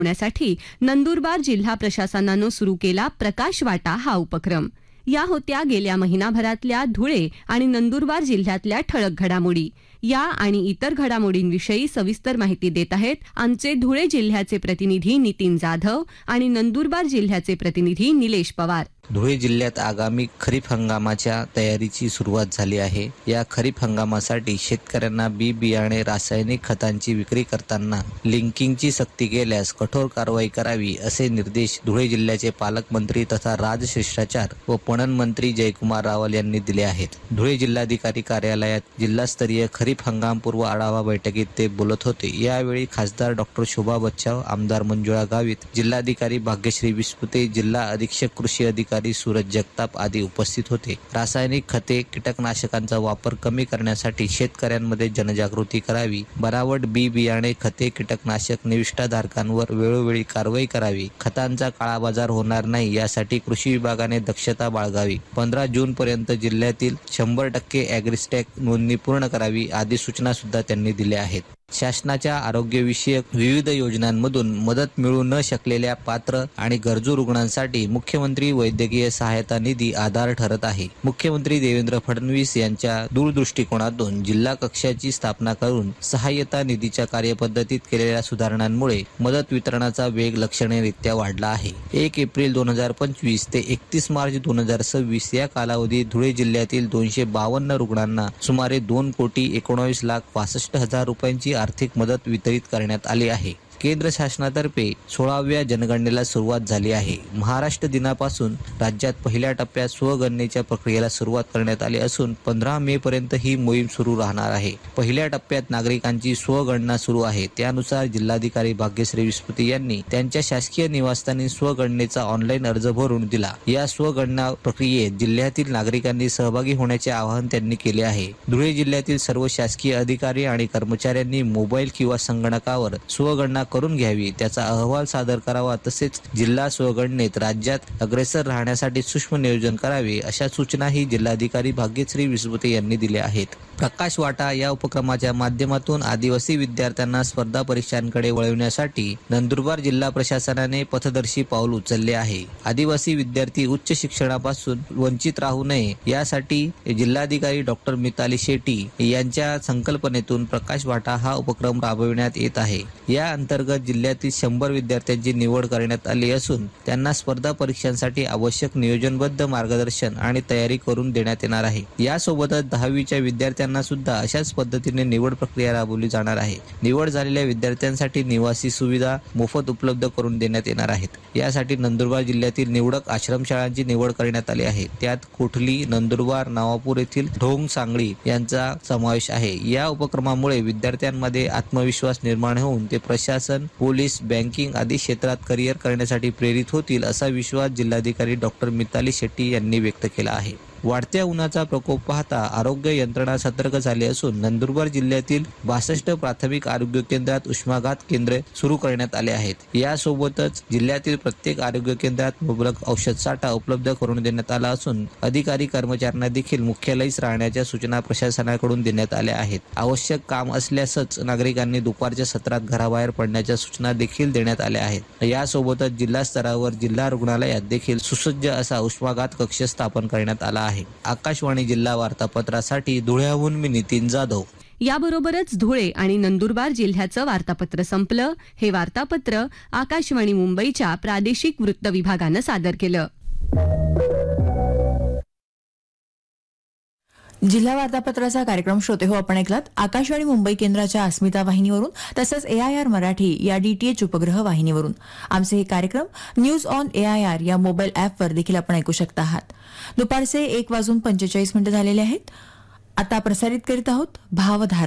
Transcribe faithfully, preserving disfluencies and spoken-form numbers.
साठी नंदुरबार जिल्हा प्रशासनानं सुरू केला प्रकाश वाटा हा उपक्रम. या होत्या गेल्या महिनाभरातल्या धुळे आणि नंदुरबार जिल्ह्यातल्या ठळक घडामोडी. या आणि इतर घडामोडींविषयी सविस्तर माहिती देत आहेत आमचे धुळे जिल्ह्याचे प्रतिनिधी नितीन जाधव आणि नंदुरबार जिल्ह्याचे प्रतिनिधी निलेश पवार. धुळे जिल्ह्यात आगामी खरीप हंगामाच्या तयारीची सुरुवात झाली आहे. या खरीप हंगामासाठी शेतकऱ्यांना बी बियाणे रासायनिक खतांची विक्री करताना लिंकिंगची सक्ती केल्यास कठोर कारवाई करावी असे निर्देश धुळे जिल्ह्याचे पालकमंत्री तथा राजशिष्टाचार व पणन मंत्री जयकुमार रावल यांनी दिले आहेत. धुळे जिल्हाधिकारी कार्यालयात जिल्हास्तरीय खरीप हंगामपूर्व आढावा बैठकीत ते बोलत होते. यावेळी खासदार डॉक्टर शोभा बच्छाव, आमदार मंजुळा गावित, जिल्हाधिकारी भाग्यश्री विस्पुते, जिल्हा अधीक्षक कृषी अधिकारी सूरज जगताप आदी उपस्थित होते. रासायनिक खते, कीटकनाशकांचा वापर कमी करण्यासाठी शेतकऱ्यांमध्ये जनजागृती करावी, बनावट बी बियाणे, खते, कीटकनाशक निविष्ठाधारकांवर वेळोवेळी कारवाई करावी, खतांचा काळाबाजार होणार नाही यासाठी कृषी विभागाने दक्षता बाळगावी, पंधरा जून पर्यंत जिल्ह्यातील शंभर टक्के ॲग्रिस्टॅक नोंदणी पूर्ण करावी आदी सूचना सुद्धा त्यांनी दिल्या आहेत. शासनाच्या आरोग्यविषयक विविध योजनांमधून मदत मिळू न शकलेल्या पात्र आणि गरजू रुग्णांसाठी मुख्यमंत्री वैद्यकीय सहायता निधी आधार ठरत आहे. मुख्यमंत्री देवेंद्र फडणवीस यांच्या दूरदृष्टिकोनातून जिल्हा कक्षाची स्थापना करून सहाय्यता निधीच्या कार्यपद्धतीत केलेल्या सुधारणांमुळे मदत वितरणाचा वेग लक्षणीयरित्या वाढला आहे. एक एप्रिल दोन हजार पंचवीस ते एकतीस मार्च दोन हजार सव्वीस या कालावधीत धुळे जिल्ह्यातील दोनशे बावन्न रुग्णांना सुमारे दोन कोटी एकोणावीस लाख पासष्ट हजार रुपयांची आर्थिक मदत वितरित करण्यात आली आहे. केंद्र शासनातर्फे सोळाव्या जनगणनेला सुरुवात झाली आहे. महाराष्ट्र दिनापासून राज्यात पहिल्या टप्प्यात स्वगणनेच्या प्रक्रियेला सुरुवात करण्यात आली असून पंधरा मे पर्यंत ही मोहीम सुरू राहणार आहे. पहिल्या टप्प्यात नागरिकांची स्वगणना सुरू आहे. त्यानुसार जिल्हाधिकारी भाग्यश्री विस्पुते यांनी त्यांच्या शासकीय निवासस्थानी स्वगणनेचा ऑनलाईन अर्ज भरून दिला. या स्वगणना प्रक्रियेत जिल्ह्यातील नागरिकांनी सहभागी होण्याचे आवाहन त्यांनी केले आहे. धुळे जिल्ह्यातील सर्व शासकीय अधिकारी आणि कर्मचाऱ्यांनी मोबाईल किंवा संगणकावर स्वगणना करून घ्यावी, त्याचा अहवाल सादर करावा, तसेच जिल्हा स्वगणनेत राज्यात अग्रेसर राहण्यासाठी सूक्ष्म नियोजन करावे अशा सूचनाही जिल्हाधिकारी भाग्यश्री विस्पुते यांनी दिल्या आहेत. प्रकाश वाटा या उपक्रमाच्या माध्यमातून आदिवासी विद्यार्थ्यांना स्पर्धा परीक्षांकडे वळविण्यासाठी नंदुरबार जिल्हा प्रशासनाने पथदर्शी पाऊल उचलले आहे. आदिवासी विद्यार्थी उच्च शिक्षणापासून वंचित राहू नये यासाठी जिल्हाधिकारी डॉक्टर मिताली शेट्टी यांच्या संकल्पनेतून प्रकाश वाटा हा उपक्रम राबविण्यात येत आहे. या अंतर्गत जिल्ह्यातील शंभर विद्यार्थ्यांची निवड करण्यात आली असून त्यांना स्पर्धा परीक्षांसाठी आवश्यक नियोजनबद्ध मार्गदर्शन आणि तयारी करून देण्यात येणार आहे. यासोबतच दहावीच्या विद्यार्थ्यांना सुद्धा अशाच पद्धतीने निवड प्रक्रिया राबवली जाणार आहे. निवड झालेल्या विद्यार्थ्यांसाठी निवासी सुविधा मोफत उपलब्ध करून देण्यात येणार आहेत. यासाठी नंदुरबार जिल्ह्यातील निवडक आश्रमशाळांची निवड करण्यात आली आहे. त्यात कोठली, नंदुरबार, नवापूर येथील ढोंग सांगळी यांचा समावेश आहे. या उपक्रमामुळे विद्यार्थ्यांमध्ये आत्मविश्वास निर्माण होऊन ते प्रशासन, पोलीस, बँकिंग आदी क्षेत्रात करिअर करण्यासाठी प्रेरित होतील असा विश्वास जिल्हाधिकारी डॉक्टर मिताली शेट्टी यांनी व्यक्त केला आहे. वाढत्या उन्हाचा प्रकोप पाहता आरोग्य यंत्रणा सतर्क झाली असून नंदुरबार जिल्ह्यातील बासष्ट प्राथमिक आरोग्य केंद्रात उष्माघात केंद्रे सुरू करण्यात आले आहेत. यासोबतच जिल्ह्यातील प्रत्येक आरोग्य केंद्रात मुबलक औषध साठा उपलब्ध करून देण्यात आला असून अधिकारी कर्मचाऱ्यांना देखील मुख्यालयीच राहण्याच्या सूचना प्रशासनाकडून देण्यात आल्या आहेत. आवश्यक काम असल्यासच नागरिकांनी दुपारच्या सत्रात घराबाहेर पडण्याच्या सूचना देखील देण्यात आल्या आहेत. यासोबतच जिल्हा स्तरावर जिल्हा रुग्णालयात देखील सुसज्ज असा उष्माघात कक्ष स्थापन करण्यात आला आहे. आकाशवाणी जिल्हा वार्तापत्रासाठी धुळ्याहून मी नितीन जाधव. याबरोबरच धुळे आणि नंदुरबार जिल्ह्याचं वार्तापत्र संपलं. हे वार्तापत्र आकाशवाणी मुंबईच्या प्रादेशिक वृत्त विभागानं सादर केलं. जिल्हा वार्तापत्राचा कार्यक्रम श्रोते हो आपण ऐकलात आकाशवाणी मुंबई केंद्राच्या अस्मिता वाहिनीवरून तसंच ए आय आर मराठी या डीटीएच उपग्रह वाहिनीवरून. आमचे हे कार्यक्रम news on A I R या मोबाईल ॲपवर देखील आपण ऐकू शकता आहात. दुपारचे एक वाजून पंचेचाळीस मिनिटं झालेले आहेत. आता प्रसारित करीत आहोत भावधारा.